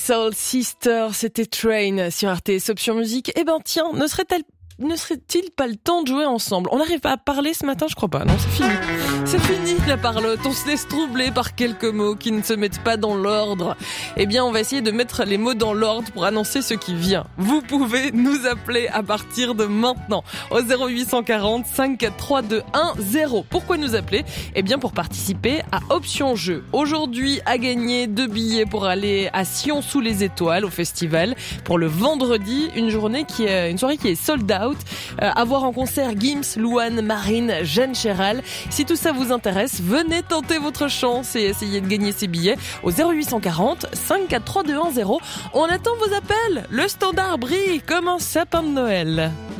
Soul Sister, c'était Train sur RTS Option Musique. Eh ben tiens, ne serait-il pas le temps de jouer ensemble? On n'arrive pas à parler ce matin, je crois pas. Non, c'est fini. C'est fini la parlotte. On se laisse troubler par quelques mots qui ne se mettent pas dans l'ordre. Eh bien, on va essayer de mettre les mots dans l'ordre pour annoncer ce qui vient. Vous pouvez nous appeler à partir de maintenant au 0840 543 210. Pourquoi nous appeler? Eh bien, pour participer à Option Jeu. Aujourd'hui, à gagner 2 billets pour aller à Sion sous les étoiles au festival pour le vendredi, une soirée qui est sold out. À voir en concert Gims, Louane, Marine, Jeanne Chéral. Si tout ça vous intéresse, venez tenter votre chance et essayez de gagner ces billets au 0840 543 210. On attend vos appels. Le standard brille comme un sapin de Noël.